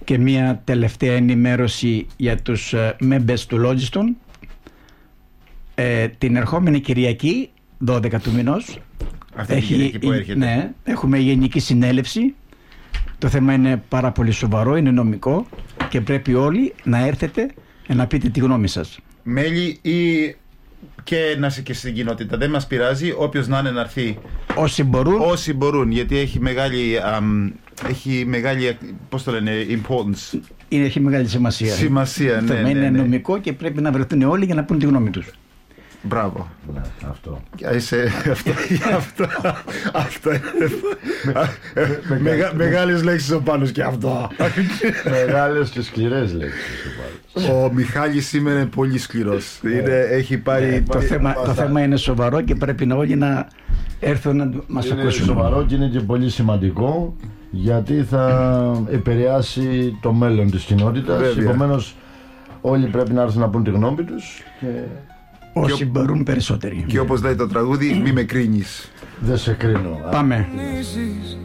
Και μια τελευταία ενημέρωση για τους members του Logiston. Την ερχόμενη Κυριακή, 12 του μηνός, αυτή την Κυριακή που έρχεται. Ναι, έχουμε γενική συνέλευση. Το θέμα είναι πάρα πολύ σοβαρό, είναι νομικό και πρέπει όλοι να έρθετε να πείτε τη γνώμη σας. Μέλη ή και να είσαι και στην κοινότητα, δεν μας πειράζει, όποιος να είναι να έρθει. Όσοι μπορούν, γιατί έχει μεγάλη, πώς το λένε, importance. Έχει μεγάλη σημασία. Το θέμα είναι νομικό και πρέπει να βρεθούν όλοι για να πούν τη γνώμη τους. Μπράβο. Ναι, αυτό. Αυτό είναι. Μεγάλες λέξεις ο Πάνος και αυτό. Μεγάλες και σκληρές λέξεις ο Πάνος. Ο Μιχάλης σήμερα είναι πολύ σκληρός. Έχει πάρει. Το θέμα είναι σοβαρό και πρέπει όλοι να έρθουν να μας ακούσουν. Είναι σοβαρό και είναι και πολύ σημαντικό, γιατί θα επηρεάσει το μέλλον της κοινότητας. Επομένως όλοι πρέπει να έρθουν να πούν τη γνώμη τους. Όσοι μπορούν περισσότεροι. Και όπως λέει το τραγούδι, μη με κρίνεις. Δεν σε κρίνω. Πάμε.